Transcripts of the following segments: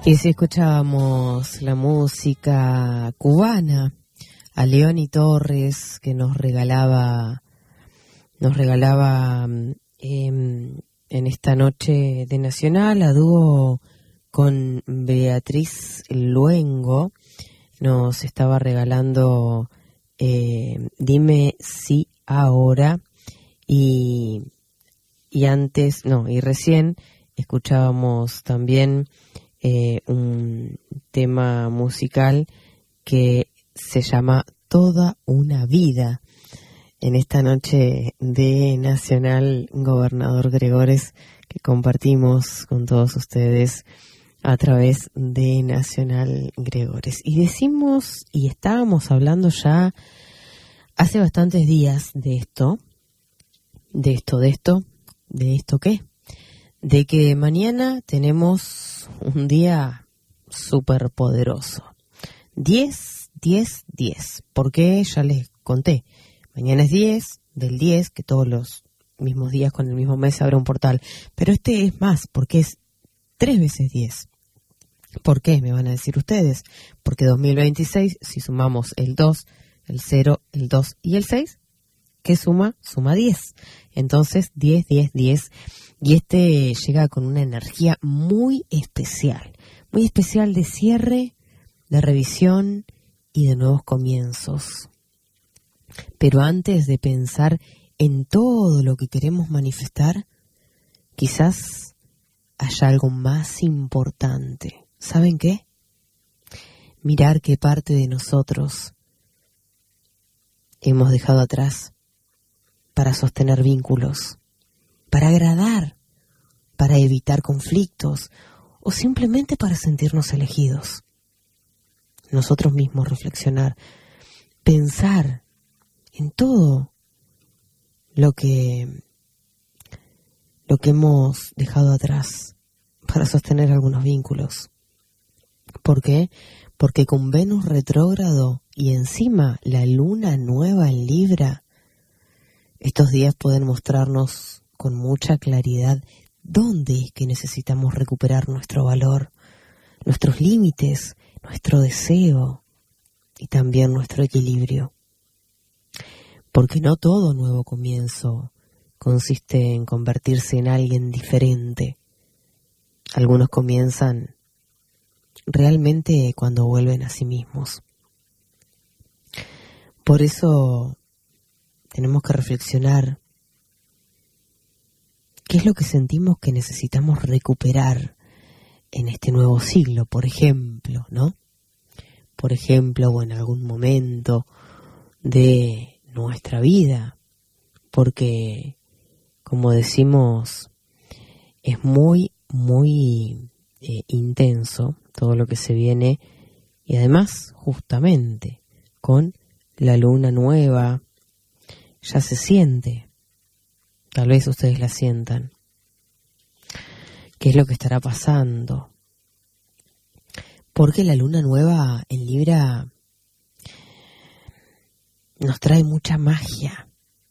Y si escuchábamos la música cubana, a Leoni Torres, que nos regalaba en esta noche de Nacional, a dúo con Beatriz Luengo, nos estaba regalando Dime si ahora, y recién escuchábamos también un tema musical que se llama Toda una vida. En esta noche de Nacional, Gobernador Gregores, que compartimos con todos ustedes a través de Nacional Gregores. Y decimos, y estábamos hablando ya hace bastantes días de esto ¿qué? De que mañana tenemos un día súper poderoso. 10, 10, 10. Porque ya les conté. Mañana es 10, del 10, que todos los mismos días con el mismo mes se abre un portal. Pero este es más, porque es 3 veces 10. ¿Por qué? Me van a decir ustedes. Porque 2026, si sumamos el 2, el 0, el 2 y el 6, ¿qué suma? Suma 10. Entonces, 10, 10, 10. Y este llega con una energía muy especial de cierre, de revisión y de nuevos comienzos. Pero antes de pensar en todo lo que queremos manifestar, quizás haya algo más importante. ¿Saben qué? Mirar qué parte de nosotros hemos dejado atrás para sostener vínculos, para agradar, para evitar conflictos o simplemente para sentirnos elegidos. Nosotros mismos reflexionar, pensar en todo lo que hemos dejado atrás para sostener algunos vínculos. ¿Por qué? Porque con Venus retrógrado y encima la luna nueva en Libra, estos días pueden mostrarnos con mucha claridad dónde es que necesitamos recuperar nuestro valor, nuestros límites, nuestro deseo y también nuestro equilibrio. Porque no todo nuevo comienzo consiste en convertirse en alguien diferente. Algunos comienzan realmente cuando vuelven a sí mismos. Por eso tenemos que reflexionar qué es lo que sentimos que necesitamos recuperar en este nuevo siglo, por ejemplo, ¿no? Por ejemplo, o en algún momento de nuestra vida, porque, como decimos, es muy, muy intenso todo lo que se viene, y además, justamente, con la luna nueva, ya se siente, tal vez ustedes la sientan. ¿Qué es lo que estará pasando? Porque la luna nueva en Libra nos trae mucha magia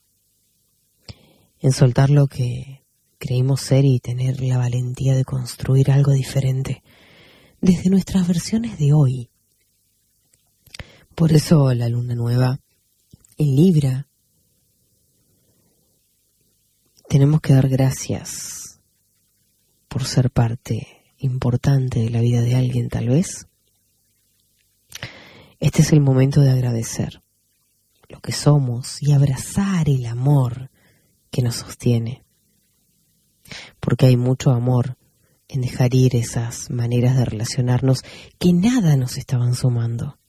en soltar lo que creímos ser y tener la valentía de construir algo diferente desde nuestras versiones de hoy. Por eso la luna nueva en Libra, tenemos que dar gracias por ser parte importante de la vida de alguien, tal vez. Este es el momento de agradecer lo que somos y abrazar el amor que nos sostiene. Porque hay mucho amor en dejar ir esas maneras de relacionarnos que nada nos estaban sumando.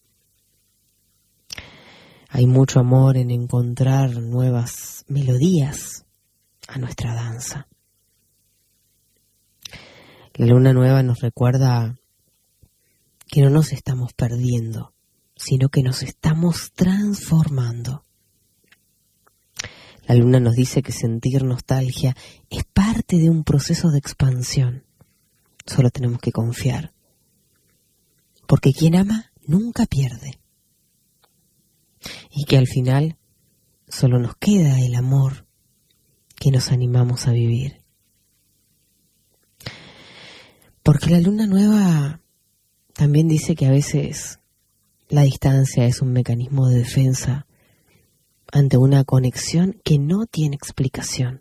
Hay mucho amor en encontrar nuevas melodías a nuestra danza. La luna nueva nos recuerda que no nos estamos perdiendo, sino que nos estamos transformando. La luna nos dice que sentir nostalgia es parte de un proceso de expansión. Solo tenemos que confiar. Porque quien ama nunca pierde. Y que al final solo nos queda el amor que nos animamos a vivir. Porque la luna nueva también dice que a veces la distancia es un mecanismo de defensa ante una conexión que no tiene explicación.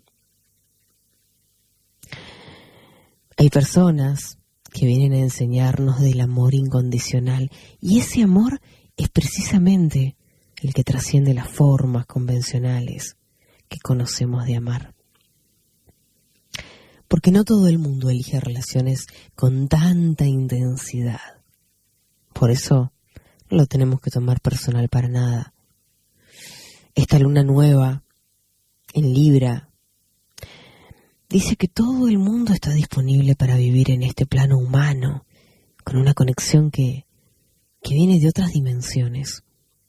Hay personas que vienen a enseñarnos del amor incondicional, y ese amor es precisamente el que trasciende las formas convencionales que conocemos de amar. Porque no todo el mundo elige relaciones con tanta intensidad. Por eso no lo tenemos que tomar personal para nada. Esta luna nueva en Libra dice que todo el mundo está disponible para vivir en este plano humano, con una conexión que viene de otras dimensiones.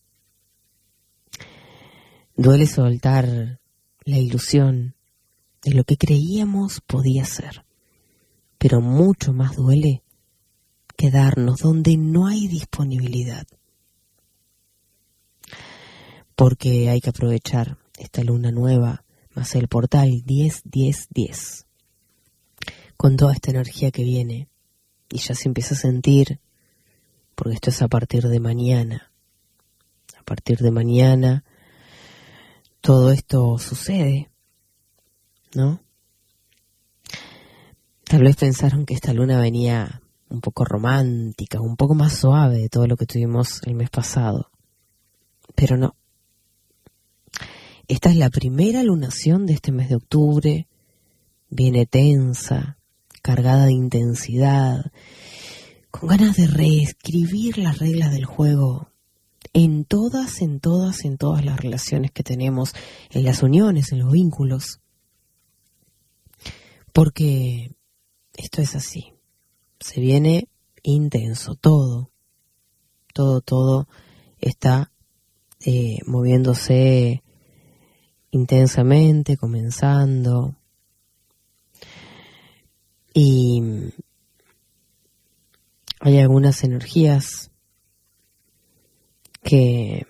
Duele soltar la ilusión de lo que creíamos podía ser, pero mucho más duele quedarnos donde no hay disponibilidad. Porque hay que aprovechar esta luna nueva, más el portal 10-10-10, con toda esta energía que viene, y ya se empieza a sentir, porque esto es a partir de mañana. A partir de mañana todo esto sucede, ¿no? Tal vez pensaron que esta luna venía un poco romántica, un poco más suave de todo lo que tuvimos el mes pasado, pero no. Esta es la primera lunación de este mes de octubre. Viene tensa, cargada de intensidad, con ganas de reescribir las reglas del juego en todas las relaciones que tenemos, en las uniones, en los vínculos. Porque esto es así. Se viene intenso, todo está moviéndose intensamente, comenzando, y hay algunas energías que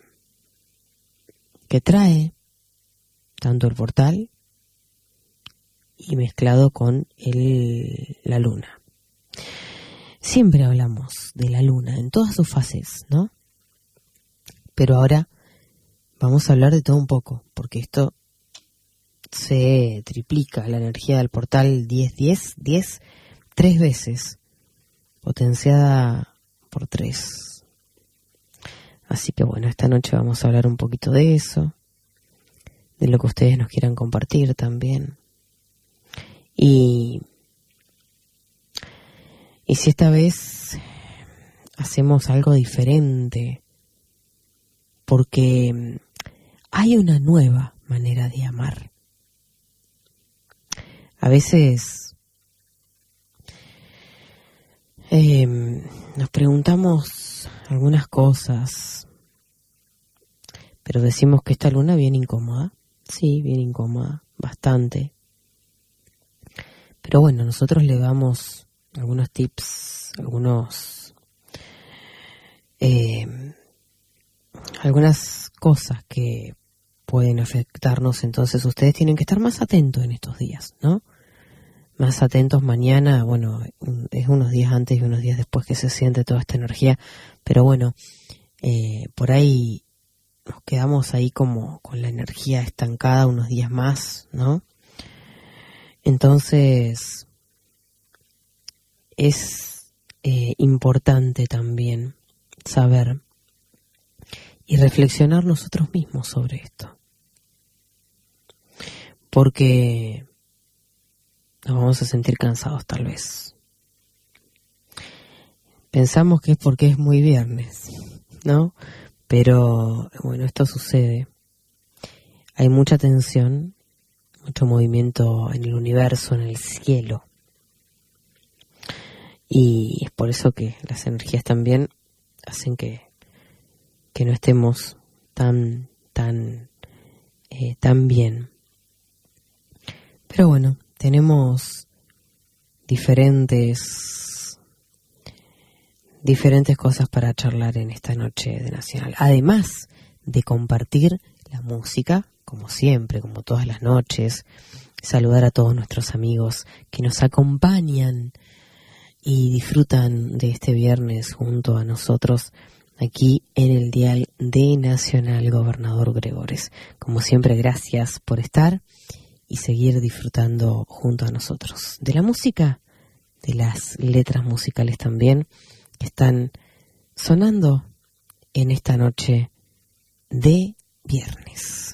trae tanto el portal y mezclado con la luna. Siempre hablamos de la luna en todas sus fases, ¿no? Pero ahora vamos a hablar de todo un poco, porque esto se triplica, la energía del portal 10-10-10 3 veces, potenciada por 3. Así que bueno, esta noche vamos a hablar un poquito de eso, de lo que ustedes nos quieran compartir también. Y si esta vez hacemos algo diferente, porque hay una nueva manera de amar. A veces nos preguntamos algunas cosas, pero decimos que esta luna viene incómoda. Sí, viene incómoda, bastante. Pero bueno, nosotros le damos algunos tips, algunas cosas que pueden afectarnos, entonces ustedes tienen que estar más atentos en estos días, ¿no? Más atentos mañana, bueno, es unos días antes y unos días después que se siente toda esta energía, pero bueno, por ahí nos quedamos ahí como con la energía estancada unos días más, ¿no? Entonces es importante también saber y reflexionar nosotros mismos sobre esto. Porque nos vamos a sentir cansados tal vez. Pensamos que es porque es muy viernes, ¿no? Pero bueno, esto sucede. Hay mucha tensión, mucho movimiento en el universo, en el cielo. Y es por eso que las energías también hacen que no estemos tan bien. Pero bueno, tenemos diferentes cosas para charlar en esta noche de Nacional. Además de compartir la música, como siempre, como todas las noches, saludar a todos nuestros amigos que nos acompañan y disfrutan de este viernes junto a nosotros aquí en el dial de Nacional Gobernador Gregores. Como siempre, gracias por estar y seguir disfrutando junto a nosotros de la música, de las letras musicales también que están sonando en esta noche de viernes.